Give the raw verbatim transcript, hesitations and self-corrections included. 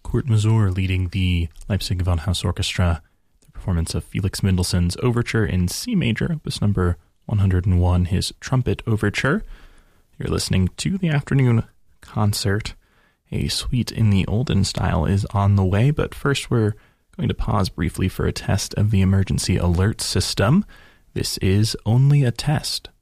Kurt Masur leading the Leipzig Gewandhaus Orchestra, the performance of Felix Mendelssohn's Overture in C major, opus number one hundred one, his Trumpet Overture. You're listening to the afternoon concert. A suite in the olden style is on the way, but first we're going to pause briefly for a test of the emergency alert system. This is only a test.